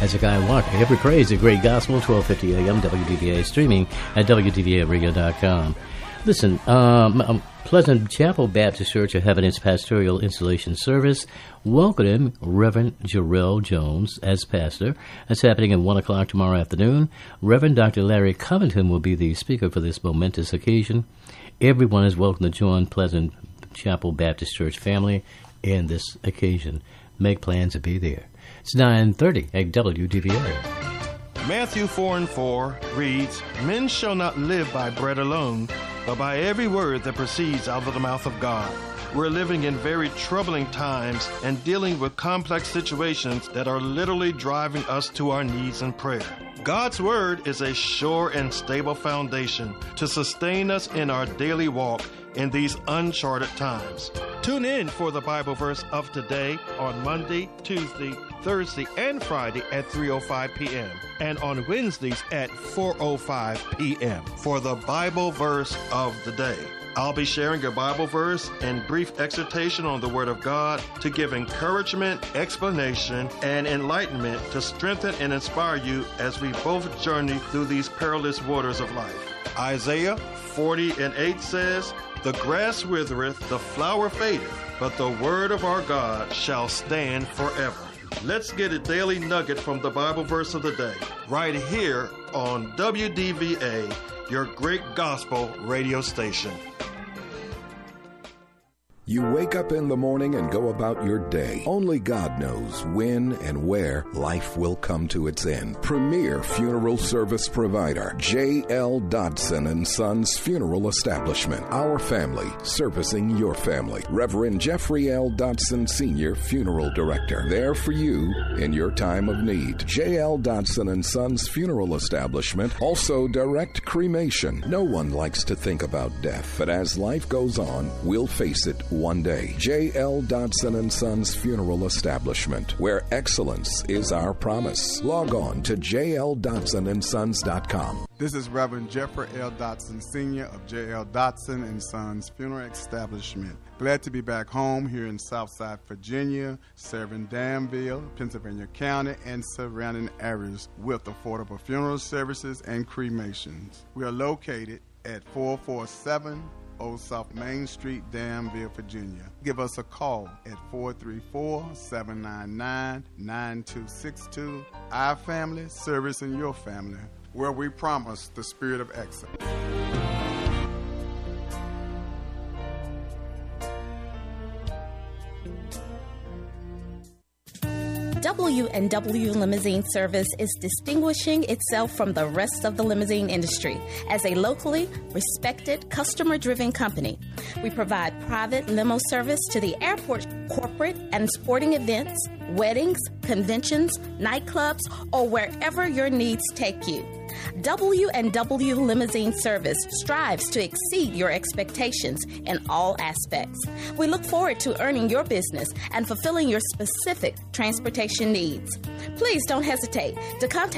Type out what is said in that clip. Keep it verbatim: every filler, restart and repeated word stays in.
As a Guy Walker. Every praise, a great gospel, twelve fifty a.m. W D V A, streaming at W D V A radio dot com. Listen, um, Pleasant Chapel Baptist Church of Heaven, its pastoral installation service, welcoming Reverend Jarrell Jones as pastor. That's happening at one o'clock tomorrow afternoon. Reverend Doctor Larry Covington will be the speaker for this momentous occasion. Everyone is welcome to join Pleasant Chapel Baptist Church family in this occasion. Make plans to be there. It's nine thirty at W D V A. Matthew four and four reads, Men shall not live by bread alone, but by every word that proceeds out of the mouth of God. We're living in very troubling times and dealing with complex situations that are literally driving us to our knees in prayer. God's Word is a sure and stable foundation to sustain us in our daily walk in these uncharted times. Tune in for the Bible verse of today on Monday, Tuesday, Thursday, and Friday at three oh five p.m. and on Wednesdays at four oh five p.m. for the Bible verse of the day. I'll be sharing a Bible verse and brief exhortation on the Word of God to give encouragement, explanation, and enlightenment to strengthen and inspire you as we both journey through these perilous waters of life. Isaiah forty and eight says, The grass withereth, the flower fadeth, but the word of our God shall stand forever. Let's get a daily nugget from the Bible verse of the day, right here on W D V A, your great gospel radio station. You wake up in the morning and go about your day. Only God knows when and where life will come to its end. Premier funeral service provider, J L Dodson and Sons Funeral Establishment. Our family servicing your family. Reverend Jeffrey L. Dodson Senior Funeral Director. There for you in your time of need. J L Dodson and Sons Funeral Establishment. Also direct cremation. No one likes to think about death, but as life goes on, we'll face it one day. J L Dodson and Sons Funeral Establishment, where excellence is our promise. Log on to j l dodson and sons dot com. This is Reverend Jeffrey L. Dodson Senior of J L Dodson and Sons Funeral Establishment. Glad to be back home here in Southside Virginia, serving Danville, Pennsylvania County, and surrounding areas with affordable funeral services and cremations. We are located at four four seven Old South Main Street, Danville, Virginia. Give us a call at four three four, seven nine nine, nine two six two. Our family, servicing your family, where we promise the spirit of excellence. W and W Limousine Service is distinguishing itself from the rest of the limousine industry as a locally respected, customer-driven company. We provide private limo service to the airport, corporate and sporting events, weddings, conventions, nightclubs, or wherever your needs take you. W and W Limousine Service strives to exceed your expectations in all aspects. We look forward to earning your business and fulfilling your specific transportation needs. Please don't hesitate to contact